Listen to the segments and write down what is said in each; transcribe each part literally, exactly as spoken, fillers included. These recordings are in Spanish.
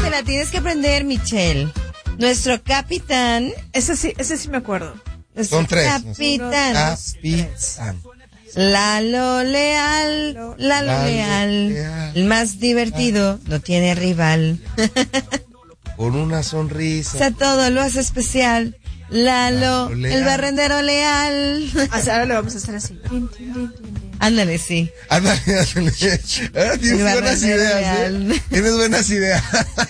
te la tienes que aprender, Michelle. Nuestro capitán. Ese sí, ese sí me acuerdo. Nuestro Son tres. Capitán. Capitán. Lalo Leal. Lalo, Lalo Leal. Leal. El más divertido. No tiene rival. Con una O sonrisa. sea, todo lo hace especial. Lalo, Lalo Leal. el barrendero leal. O sea, ahora le vamos a hacer así. Ándale, sí. Ándale, ándale. Ahora tienes El buenas barrendero ideas, leal. ¿eh? Tienes buenas ideas.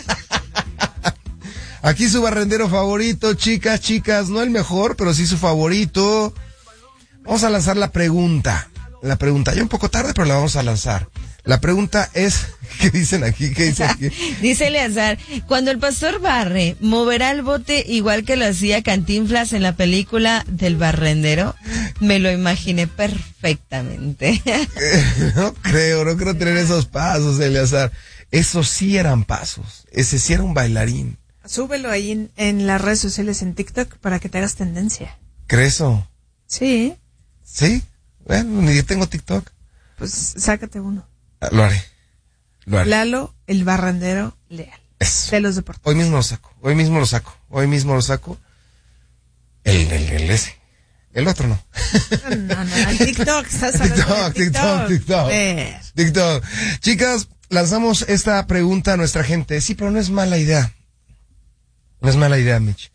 Aquí su barrendero favorito, chicas, chicas, no el mejor, pero sí su favorito. Vamos a lanzar la pregunta. La pregunta, ya un poco tarde, pero la vamos a lanzar. La pregunta es, ¿qué dicen aquí? ¿Qué dicen aquí? Dice Eleazar, cuando el pastor barre, ¿moverá el bote igual que lo hacía Cantinflas en la película del barrendero? Me lo imaginé perfectamente. No creo, no creo tener esos pasos, Eleazar. Esos sí eran pasos. Ese sí era un bailarín. Súbelo ahí en, en las redes sociales, en TikTok, para que te hagas tendencia. ¿Crees eso? Sí, ¿Sí? Bueno, ni yo tengo TikTok. pues sácate uno. Ah, Lo haré. Lo haré. Lalo, el barrendero leal. Eso. De los deportes. Hoy mismo lo saco. Hoy mismo lo saco. Hoy mismo lo saco. El, el, el ese. El otro no. No, no, el TikTok, estás hablando TikTok, de TikTok, TikTok. Ver. TikTok. Chicas, lanzamos esta pregunta a nuestra gente. Sí, pero no es mala idea. No es mala idea, Mitch.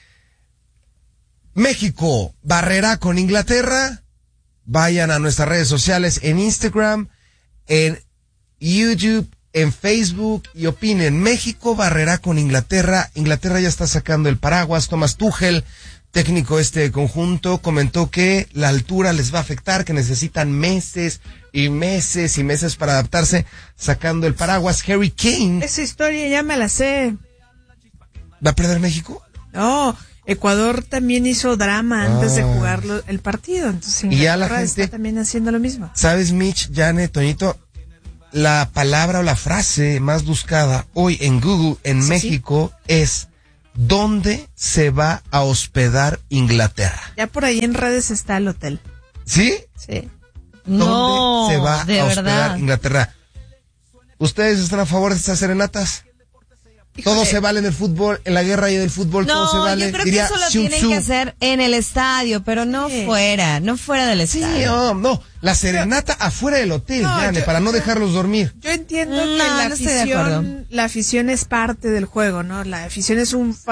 México barrerá con Inglaterra. Vayan a nuestras redes sociales en Instagram, en YouTube, en Facebook y opinen. México barrerá con Inglaterra. Inglaterra ya está sacando el paraguas. Thomas Tuchel, técnico de este conjunto, comentó que la altura les va a afectar, que necesitan meses y meses y meses para adaptarse, sacando el paraguas. Harry Kane. Esa historia ya me la sé. ¿Va a perder México? No, Ecuador también hizo drama antes Ah. de jugar lo- el partido. Entonces Y ya la Inglaterra gente- está también haciendo lo mismo. ¿Sabes, Mitch, Janet, Toñito? La palabra o la frase más buscada hoy en Google en Sí, México es ¿dónde se va a hospedar Inglaterra? Ya por ahí en redes está el hotel. ¿Sí? Sí. ¿Dónde No, se va de a hospedar verdad. Inglaterra? ¿Ustedes están a favor de estas serenatas? Todo Híjole. se vale en el fútbol, en la guerra y del fútbol, todo se No, vale. yo creo Diría que eso lo Sun tienen Tzu. que hacer en el estadio, pero no Sí. fuera, no fuera del Sí, estadio. no, no, la serenata afuera del hotel, No, Jane, yo- para no yo- dejarlos dormir. Yo entiendo No, que la no estoy de acuerdo. afición, la afición es parte del juego, ¿no? La afición es un